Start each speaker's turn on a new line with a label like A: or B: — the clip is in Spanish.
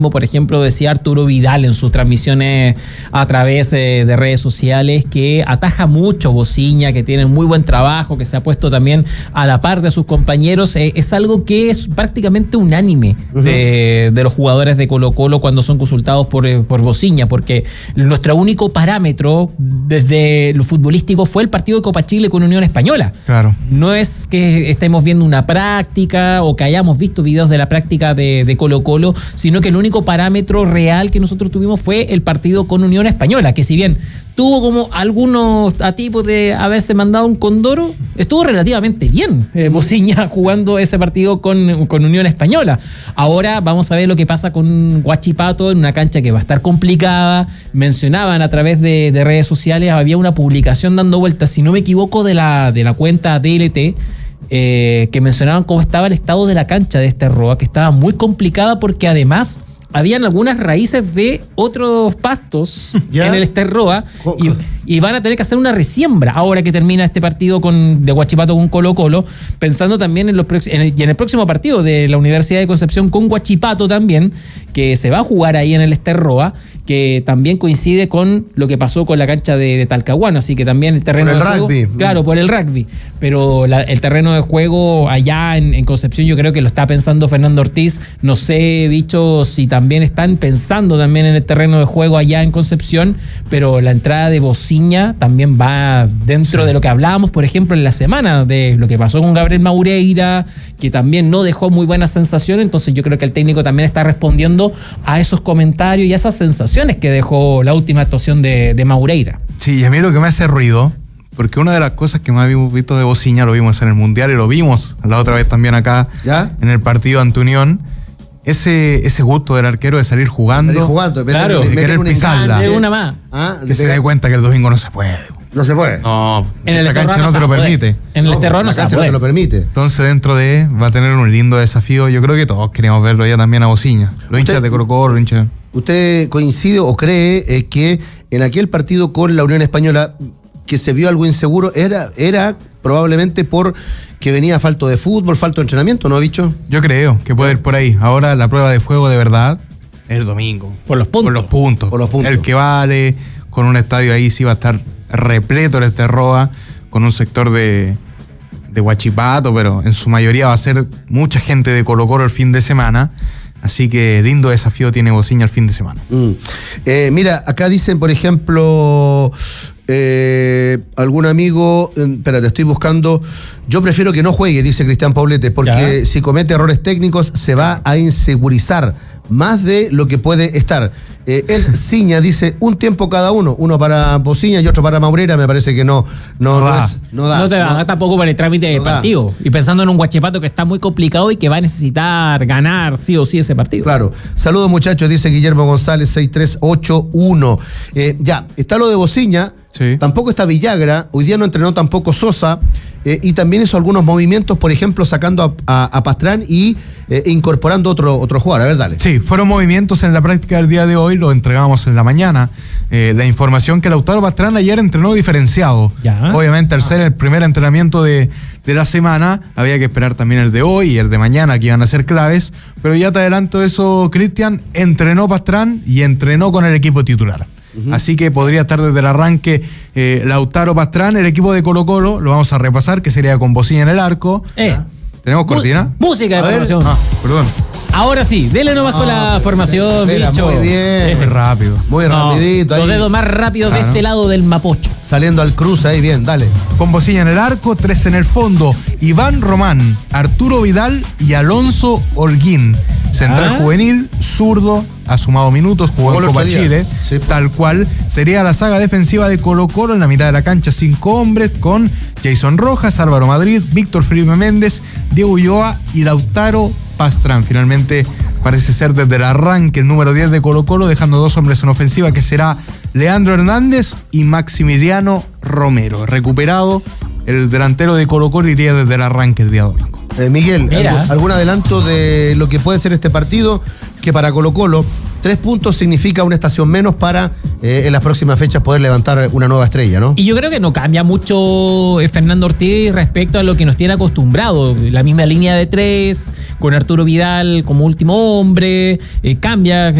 A: Por ejemplo, decía Arturo Vidal en sus transmisiones a través de redes sociales que ataja mucho Bociña, que tiene muy buen trabajo, que se ha puesto también a la par de sus compañeros. Es algo que es prácticamente unánime de los jugadores de Colo-Colo cuando son consultados por Bociña, porque nuestro único parámetro desde lo futbolístico fue el partido de Copa Chile con Unión Española.
B: Claro.
A: No es que estemos viendo una práctica o que hayamos visto videos de la práctica de Colo-Colo, sino que el único parámetro real que nosotros tuvimos fue el partido con Unión Española, que si bien tuvo como algunos atipos de haberse mandado un condoro, estuvo relativamente bien Bociña jugando ese partido con Unión Española. Ahora vamos a ver lo que pasa con Huachipato en una cancha que va a estar complicada. Mencionaban a través de redes sociales, había una publicación dando vueltas, si no me equivoco, de la cuenta DLT, que mencionaban cómo estaba el estado de la cancha de Esterroa, que estaba muy complicada porque además habían algunas raíces de otros pastos en el Esterroa y van a tener que hacer una resiembra ahora que termina este partido de Huachipato con Colo-Colo, pensando también en el próximo partido de la Universidad de Concepción con Huachipato también, que se va a jugar ahí en el Esterroa, que también coincide con lo que pasó con la cancha de Talcahuano, así que también el terreno de juego... Claro, por el rugby, pero el terreno de juego allá en Concepción yo creo que lo está pensando Fernando Ortiz. No sé, bicho, si también están pensando también en el terreno de juego allá en Concepción, pero la entrada de Bociña también va dentro de lo que hablábamos, por ejemplo, en la semana, de lo que pasó con Gabriel Maureira, que también no dejó muy buena sensación. Entonces yo creo que el técnico también está respondiendo a esos comentarios y a esas sensaciones que dejó la última actuación de Maureira.
B: Sí, y a mí lo que me hace ruido, porque una de las cosas que más habíamos visto de Bociña, lo vimos en el Mundial y lo vimos la otra vez también acá, en el partido ante Unión, ese gusto del arquero de salir jugando,
A: claro,
B: de querer pisarla,
A: de una más.
B: Que se dé cuenta que el domingo no se puede.
C: No se puede.
B: No,
A: en el
B: cancha no te lo permite.
A: En el Esterroa no se puede.
C: No te lo permite.
B: Entonces dentro va a tener un lindo desafío. Yo creo que todos queremos verlo ya también a Bociña. Los hinchas de Colo-Colo, hinchas.
C: ¿Usted coincide o cree que en aquel partido con la Unión Española que se vio algo inseguro era probablemente por que venía falto de fútbol, falto de entrenamiento, ¿no, bicho?
B: Yo creo que puede ir por ahí. Ahora la prueba de fuego de verdad es el domingo.
A: Por los puntos.
B: El que vale, con un estadio ahí sí va a estar repleto el Esterroa, con un sector de Huachipato, pero en su mayoría va a ser mucha gente de Colo-Colo el fin de semana. Así que lindo desafío tiene Bociña el fin de semana.
C: Mira, acá dicen, por ejemplo, algún amigo, espérate, estoy buscando, yo prefiero que no juegue, dice Cristian Paulete, porque si comete errores técnicos se va a insegurizar más de lo que puede estar. Ciña dice, un tiempo cada uno para Bociña y otro para Maureira, me parece que no da.
A: No te da tampoco para el trámite de partido. Y pensando en un Huachipato que está muy complicado y que va a necesitar ganar sí o sí ese partido.
C: Claro. Saludos, muchachos, dice Guillermo González 6381. Ya, está lo de Bociña. Sí. Tampoco está Villagra, hoy día no entrenó tampoco Sosa, y también hizo algunos movimientos, por ejemplo, sacando a Pastrán y incorporando otro jugador. A ver, dale.
B: Sí, fueron movimientos en la práctica del día de hoy, lo entregamos en la mañana. La información que Lautaro Pastrán ayer entrenó diferenciado. Obviamente, al ser el primer entrenamiento de la semana, había que esperar también el de hoy y el de mañana, que iban a ser claves. Pero ya te adelanto eso, Cristian, entrenó Pastrán y entrenó con el equipo titular. Así que podría estar desde el arranque Lautaro Pastrán, el equipo de Colo-Colo, lo vamos a repasar, que sería con Bociña en el arco. ¿Tenemos cortina?
A: Música de formación.
B: Perdón.
A: Ahora sí, dele nomás con la formación, bicho.
C: Muy bien.
B: Muy rápido.
C: Muy rapidito.
A: Los dedos más rápidos de este lado del Mapocho.
C: Saliendo al cruce ahí, bien, dale.
B: Con Bociña en el arco, 3 en el fondo. Iván Román, Arturo Vidal y Alonso Holguín. Central juvenil, zurdo, ha sumado minutos, jugó en Copa Chile. Sí, tal cual sería la saga defensiva de Colo-Colo en la mitad de la cancha, 5 hombres con Jason Rojas, Álvaro Madrid, Víctor Felipe Méndez, Diego Ulloa y Lautaro Pastrán. Finalmente parece ser desde el arranque el número 10 de Colo-Colo, dejando 2 hombres en ofensiva, que será Leandro Hernández y Maximiliano Romero. Recuperado el delantero de Colo-Colo, iría desde el arranque el día domingo.
C: Miguel, ¿algún adelanto de lo que puede ser este partido? Que para Colo-Colo 3 puntos significa una estación menos para en las próximas fechas poder levantar una nueva estrella, ¿no?
A: Y yo creo que no cambia mucho Fernando Ortiz respecto a lo que nos tiene acostumbrado. La misma línea de 3, con Arturo Vidal como último hombre, cambia